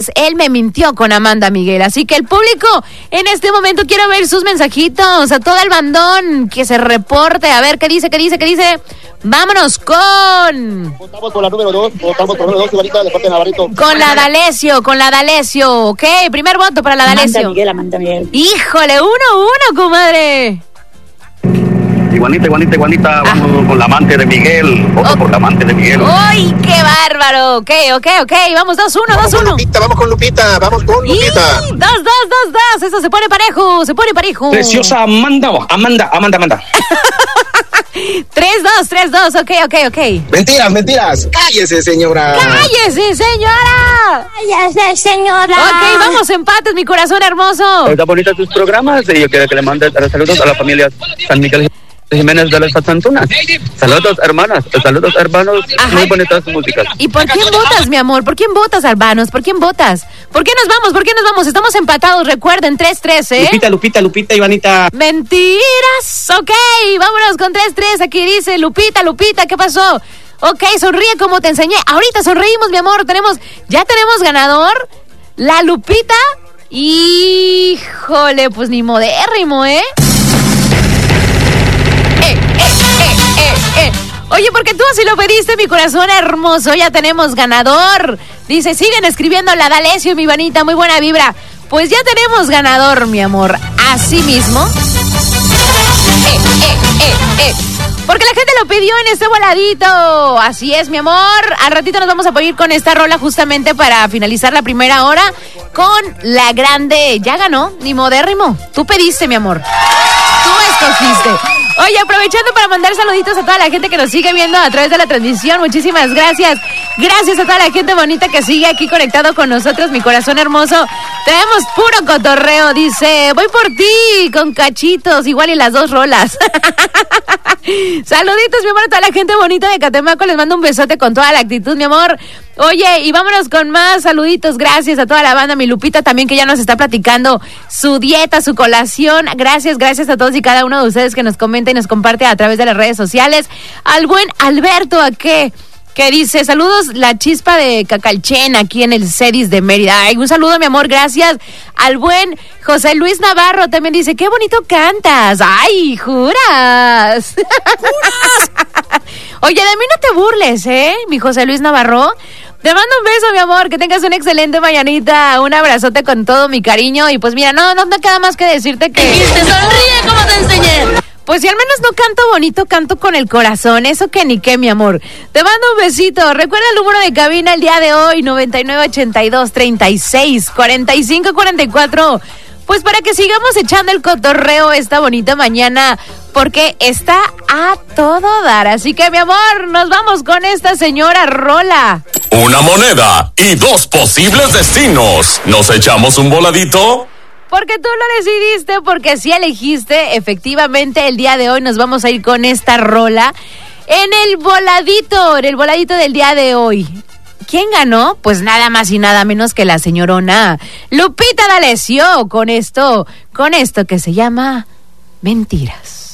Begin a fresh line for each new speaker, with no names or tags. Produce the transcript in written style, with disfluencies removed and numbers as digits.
él me mintió con Amanda Miguel. Así que el público, en este momento quiero ver sus mensajitos, a todo el bandón que se reporte. A ver, ¿qué dice? Vámonos con...
Votamos por la número 2, Ivanita, de parte de Navarrito.
Con la D'Alessio, ok, primer voto para la D'Alessio.
Amanda Miguel.
Híjole, 1-1, comadre.
Iguanita, vamos con la amante de Miguel. Voto por la amante de Miguel.
¡Uy, qué bárbaro! Ok, vamos 2-1.
Vamos con Lupita. 2.
Eso se pone parejo.
Preciosa Amanda.
3-2, ok.
Mentiras. Cállese, señora.
Ok, vamos, empates, mi corazón hermoso.
Está bonita tus programas y yo quiero que le mandes saludos a la familia San Miguel Jiménez de las Santunas. Saludos, hermanas. Saludos, hermanos.
Ajá.
Muy bonitas músicas.
¿Y por quién votas, mi amor? ¿Por quién votas, Albanos? ¿Por quién votas? ¿Por qué nos vamos? Estamos empatados, recuerden, 3-3, ¿eh?
Lupita, Ivanita.
Mentiras. Ok, vámonos con 3-3. Aquí dice Lupita, ¿qué pasó? Ok, sonríe como te enseñé. Ahorita sonreímos, mi amor. Ya tenemos ganador. La Lupita. Híjole, pues ni modérrimo, ¿eh? Oye, porque tú así lo pediste, mi corazón hermoso. Ya tenemos ganador. Dice, siguen escribiendo la D'Alessio, mi Ivanita, muy buena vibra. Pues ya tenemos ganador, mi amor. Así mismo. Porque la gente lo pidió en este voladito. Así es, mi amor. Al ratito nos vamos a poner con esta rola justamente para finalizar la primera hora con la grande. Ya ganó, ni modérrimo. Tú pediste, mi amor. Tú escogiste. Oye, aprovechando para mandar saluditos a toda la gente que nos sigue viendo a través de la transmisión. Muchísimas gracias. Gracias a toda la gente bonita que sigue aquí conectado con nosotros, mi corazón hermoso. Traemos puro cotorreo. Dice, voy por ti con cachitos, igual y las 2 rolas. Saluditos, mi amor, a toda la gente bonita de Catemaco. Les mando un besote con toda la actitud, mi amor. Oye, y vámonos con más saluditos. Gracias a toda la banda, mi Lupita también, que ya nos está platicando su dieta, su colación. Gracias a todos y cada uno de ustedes que nos comenta y nos comparte a través de las redes sociales. Al buen Alberto, que dice, saludos, la chispa de Cacalchen aquí en el CEDIS de Mérida. Ay, un saludo, mi amor, gracias. Al buen José Luis Navarro también dice, qué bonito cantas. Ay, juras. Oye, de mí no te burles, mi José Luis Navarro. Te mando un beso, mi amor, que tengas una excelente mañanita, un abrazote con todo mi cariño. Y pues mira, no queda más que decirte que...
Te sonríe como te enseñé.
Pues si al menos no canto bonito, canto con el corazón. Eso que ni qué, mi amor. Te mando un besito. Recuerda el número de cabina el día de hoy, 9982-364544. Pues para que sigamos echando el cotorreo esta bonita mañana, porque está a todo dar. Así que, mi amor, nos vamos con esta señora rola.
Una moneda y 2 posibles destinos. ¿Nos echamos un voladito?
Porque tú lo decidiste, porque si elegiste, efectivamente, el día de hoy nos vamos a ir con esta rola en el voladito del día de hoy. ¿Quién ganó? Pues nada más y nada menos que la señorona Lupita D'Alessio con esto que se llama Mentiras.